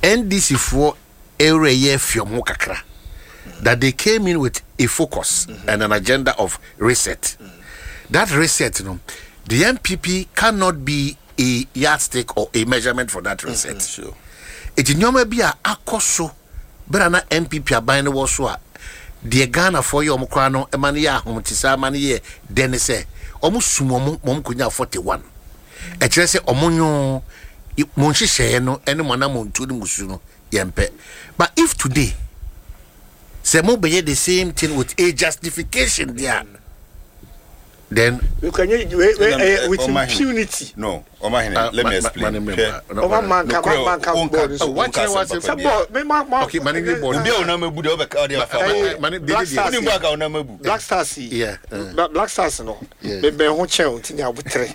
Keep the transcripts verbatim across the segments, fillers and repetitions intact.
N D C for area year fiom kakra that they came in with a focus mm-hmm. and an agenda of reset. Mm-hmm. That reset, you know, the M P P cannot be a yardstick or a measurement for that reset. Mm-hmm. Sure. It is not be a akoso, but an M P P abine was so. The Ghana for your Mokrano, Emania, Homotisa, Mania, Denise, almost Sumo, Momkunya forty-one. A chese Omonyo, Monshi Sheno, any Monamon to the Musuno, Yempe. But if today, Semo be the same thing with a justification there, then you can with impunity. No, Omahine, let me explain. Oma man can man can board. What I was okay, manage board. Black Stars, yeah, Black Stars, no. Be be ho chen tinha butre.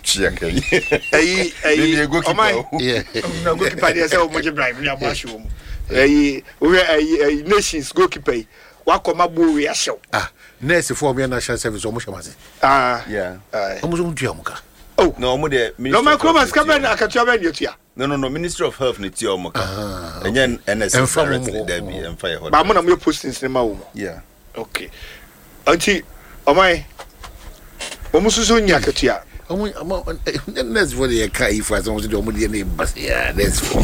Eyi eyi Omai, yeah. No goalkeeper dey say o mo je bribe na ba show. Eyi we eyi nations goalkeeper. Wakoma bo we ahyew. Ah. Nurse for me national service almost amazi. Ah, yeah. Almost um tuamuka. Oh, no, mo de no my cromas come na akatua ben yotua. No no no, Ministry of Health ne tuamuka. Enye N S S directly there be and fire hot. Ba mo na mo postings ne ma wo. Yeah. Okay. Anti omai. Omo susu nya akatua. Omo nurse for the kai for some do omo de name bas. Yeah, that's for.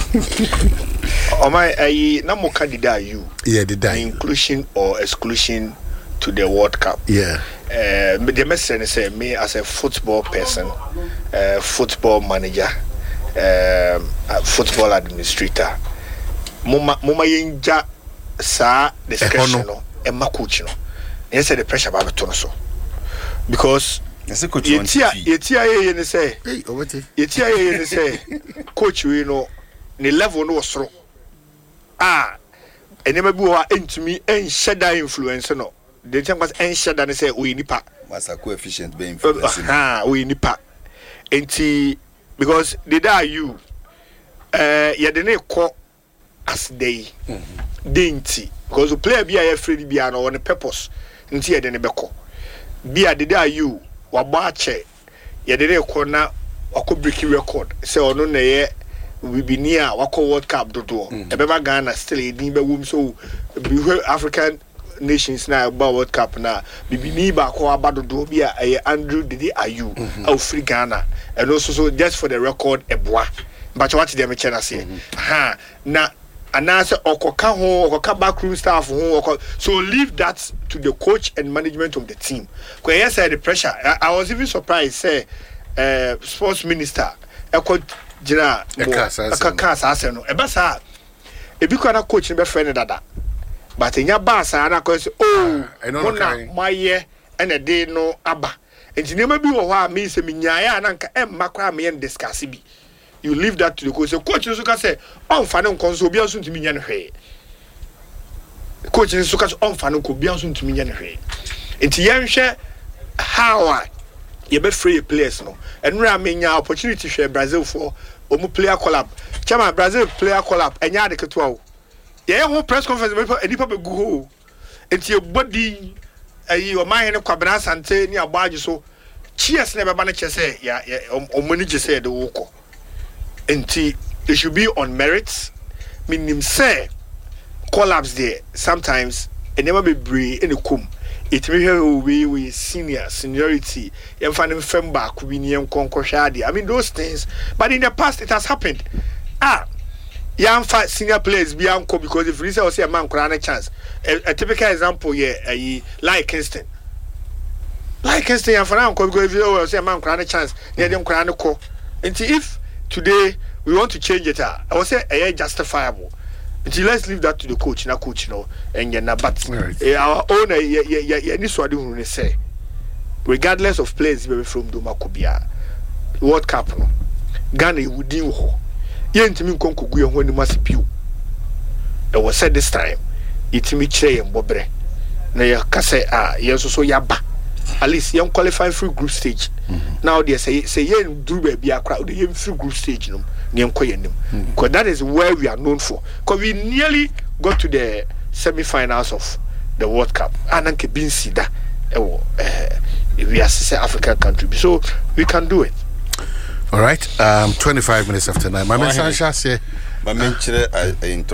Omai ai na mo candidate you. Yeah, the die. Inclusion or exclusion to the World Cup. Yeah. Uh, the message say me as a football person, uh, football manager, uh, football administrator. Mama, mama yenja sa discretion no, e ma coach no. Yes, the pressure ba beto no so. Because yetia yetia ye ne say. Hey, obeti. Yetia ye ne say coach we no ne level no osoro. Ah, enema bi wo entumi enhye da influence no. The thing was ensured that they say we nipa. What's a coefficient being influencing? Ah, we nipa. Enti because they are you. Uh, yeah, they ne call as they. Dinti because the player be a free be an on a purpose. Nti yeah, they ne beko. Be a they are you. Wabache. Yeah, they ne call na wako breaking record. Say ono na ye. We be near wako World Cup do do. Ebeba Ghana still a dimbe wum so be African nations now about World Cup now. Bibi ba ko abado do bi a Andrew Didi Ayu of free Ghana and also so just for the record eboa. But what them chena say. Ha na anase okoka ho okoka backroom staff ho so leave that to the coach and management of the team. Because yes I the pressure. I, I was even surprised say uh, sports minister eko jina aka sa no. Eba sa ebi ko na coach be friend dada. But in your bass, I say, oh, I know my year and a day no abba. And you never be what means a minya and anka and macra me and discuss it. You leave that to the coach. So, coach, you can say, on Fanon console be soon to me and hay. Coach is so catch on Fanon could be soon to me and hay. It's young share how you be free players no. And we are making opportunity to share Brazil for Omu player collab. Chama Brazil player collab and Yadika twelve. Yeah, whole press conference and you probably go into your body, your mind, Quabana Sante, near Baji. So, cheers never managed say, yeah, yeah, or manager say the woko. And it should be on merits, meaning say, collapse there sometimes, and never be brave in the cum. It may have we we senior seniority, and finding firm back, we near Concoshadi. I mean, those things, but in the past it has happened. Ah. Young fight senior players be uncle because if Risa was a man could a chance. A, a typical example, yeah, a like Kingston. Like Kingston and for uncle because if you was a man could a chance, they don't cry call. And if today we want to change it, I will say a justifiable. Until let's leave that to the coach, na coach, no, and you're not but our owner, yeah, yeah, yeah, yeah, this what do say. Regardless of players from Duma Kubia, World Cup, no, Ghana would do. Yentimi konko guye ho ni masipiu e was said this time itimi kire yem bobre na ya kase ah yenso so yaba at least yem qualify free group stage mm-hmm. Now they say say yen do ba bia kra the yem free group stage no ne enko yenim because that is where we are known for because we nearly got to the semi-finals of the World Cup and anke bin sida e wo eh we are say African country so we can do it. All right, um, twenty-five minutes after nine. My man Sansha say, my man, I